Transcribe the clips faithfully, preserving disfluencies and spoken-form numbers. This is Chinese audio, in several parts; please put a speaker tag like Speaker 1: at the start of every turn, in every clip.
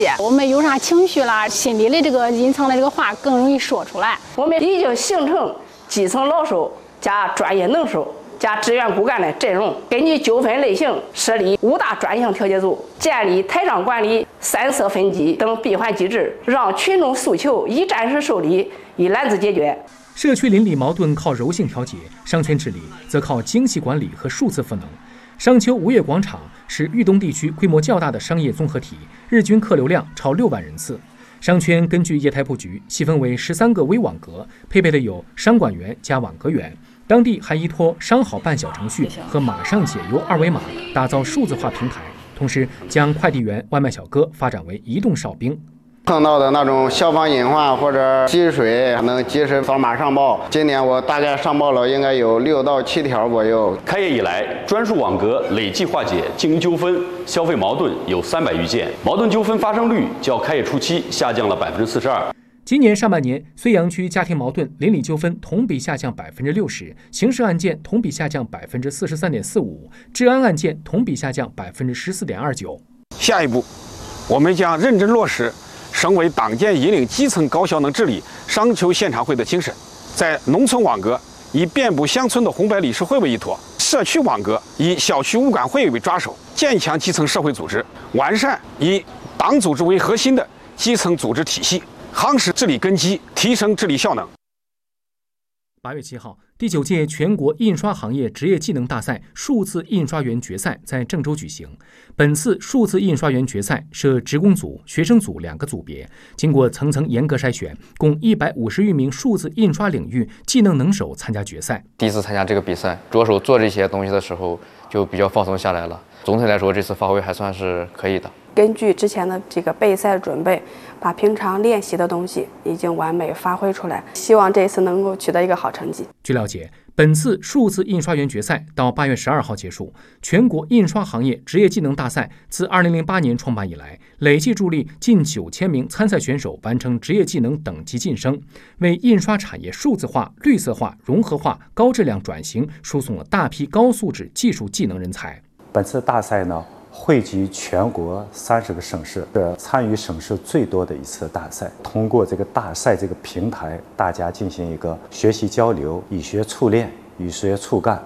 Speaker 1: 我们有啥情绪啦，心里的这个隐藏的这个话更容易说出来。
Speaker 2: 我们已经形成基层老手加专业能手加志愿骨干的阵容，根据纠纷类型设立五大专项调解组，建立台上管理、三色分级等闭环机制，让群众诉求一站式受理，一揽子解决。
Speaker 3: 社区邻里矛盾靠柔性调解，商圈治理则靠精细管理和数字赋能。商丘吴越广场是豫东地区规模较大的商业综合体，日均客流量超六万人次。商圈根据业态布局细分为十三个微网格，配备的有商管员加网格员。当地还依托商好办小程序和马上解忧二维码，打造数字化平台，同时将快递员、外卖小哥发展为移动哨兵。
Speaker 4: 碰到的那种消防隐患或者积水，能及时扫码上报。今年我大概上报了应该有六到七条左右。
Speaker 5: 开业以来，专属网格累计化解经营纠纷、消费矛盾有三百余件，矛盾纠纷发生率较开业初期下降了百分之四十二。
Speaker 3: 今年上半年，睢阳区家庭矛盾、邻里纠纷同比下降百分之六十，刑事案件同比下降百分之四十三点四五，治安案件同比下降百分之十四点二九。
Speaker 6: 下一步，我们将认真落实省委党建引领基层高效能治理商丘现场会的精神，在农村网格以遍布乡村的红白理事会为依托，社区网格以小区物管会为抓手，建强基层社会组织，完善以党组织为核心的基层组织体系，夯实治理根基，提升治理效能。
Speaker 3: 八月七号，第九届全国印刷行业职业技能大赛数字印刷员决赛在郑州举行。本次数字印刷员决赛设职工组、学生组两个组别，经过层层严格筛选，共一百五十余名数字印刷领域技能能手参加决赛。
Speaker 7: 第一次参加这个比赛，着手做这些东西的时候就比较放松下来了。总体来说，这次发挥还算是可以的。
Speaker 8: 根据之前的这个备赛准备，把平常练习的东西已经完美发挥出来，希望这次能够取得一个好成绩。
Speaker 3: 据了解，本次数字印刷员决赛到八月十二号结束。全国印刷行业职业技能大赛自二零零八年创办以来，累计助力近九千名参赛选手完成职业技能等级晋升，为印刷产业数字化、绿色化、融合化、高质量转型输送了大批高素质技术技能人才。
Speaker 9: 本次大赛呢，汇集全国三十个省市，是参与省市最多的一次大赛。通过这个大赛这个平台，大家进行一个学习交流，以学促练，以学促干。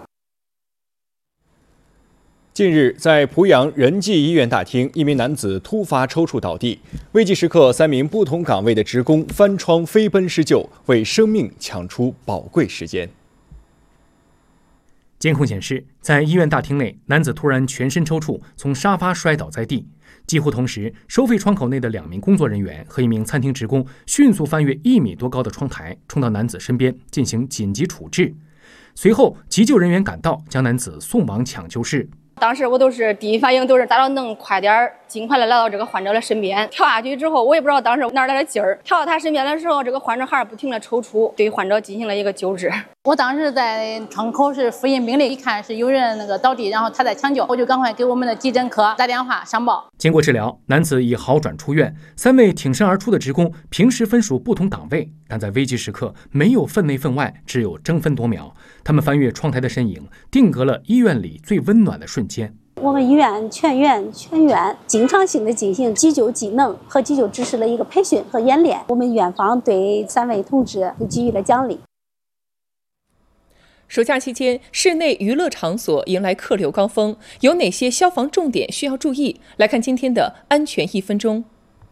Speaker 10: 近日，在濮阳仁济医院大厅，一名男子突发抽搐倒地，危急时刻，三名不同岗位的职工翻窗飞奔施救，为生命抢出宝贵时间。
Speaker 3: 监控显示，在医院大厅内，男子突然全身抽搐，从沙发摔倒在地。几乎同时，收费窗口内的两名工作人员和一名餐厅职工迅速翻越一米多高的窗台，冲到男子身边进行紧急处置。随后，急救人员赶到，将男子送往抢救室。
Speaker 11: 当时我都是第一反应都是咋着能快点尽快的来到这个患者的身边。跳下去之后，我也不知道当时哪来的劲儿，跳到他身边的时候，这个患者还是不停的抽搐，对患者进行了一个救治。
Speaker 12: 我当时在窗口是复印病例，一看是有人那个倒地，然后他在抢救，我就赶快给我们的急诊科打电话上报。
Speaker 3: 经过治疗，男子已好转出院。三位挺身而出的职工平时分属不同岗位，但在危急时刻没有分内分外，只有争分夺秒。他们翻越窗台的身影，定格了医院里最温暖的瞬间。
Speaker 13: 我们医院全院全员经常性的进行急救技能和急救知识的一个培训和演练，我们院方对三位同志都给予了奖励。
Speaker 14: 暑假期间，室内娱乐场所迎来客流高峰，有哪些消防重点需要注意？来看今天的安全一分钟。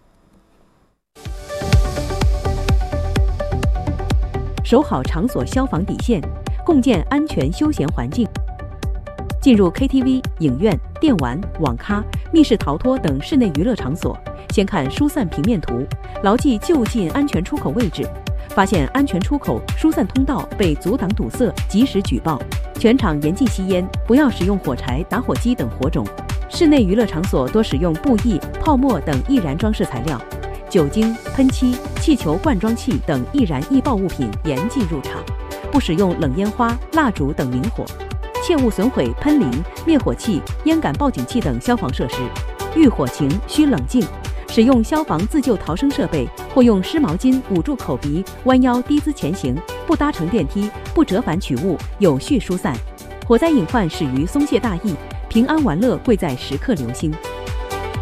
Speaker 15: 守好场所消防底线，共建安全休闲环境。进入 K T V、影院、电玩、网咖、密室逃脱等室内娱乐场所，先看疏散平面图，牢记就近安全出口位置。发现安全出口、疏散通道被阻挡堵塞，及时举报。全场严禁吸烟，不要使用火柴、打火机等火种。室内娱乐场所多使用布艺、泡沫等易燃装饰材料，酒精、喷漆、气球灌装器等易燃易爆物品严禁入场，不使用冷烟花、蜡烛等明火。切勿损毁喷淋、灭火器、烟感报警器等消防设施。遇火情需冷静，使用消防自救逃生设备，或用湿毛巾捂住口鼻，弯腰低姿前行，不搭乘电梯，不折返取物，有序疏散。火灾隐患始于松懈大意，平安玩乐贵在时刻留心。